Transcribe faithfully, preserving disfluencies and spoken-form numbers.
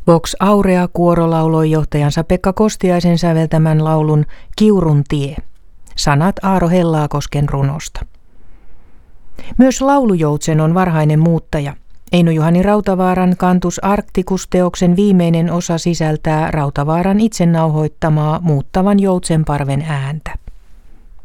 Vox Aurea kuoro lauloi johtajansa Pekka Kostiaisen säveltämän laulun Kiurun tie. Sanat Aaro Hellaakosken runosta. Myös Laulujoutsen on varhainen muuttaja. Eino-Juhani Rautavaaran Cantus Arcticus-teoksen viimeinen osa sisältää Rautavaaran itse nauhoittamaa muuttavan joutsenparven ääntä.